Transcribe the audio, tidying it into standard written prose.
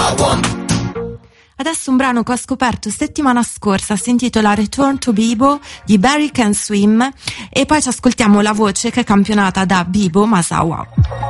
Adesso un brano che ho scoperto settimana scorsa, si intitola Return to Bibo di Barry Can Swim, e poi ci ascoltiamo la voce che è campionata da Bibo Masawa.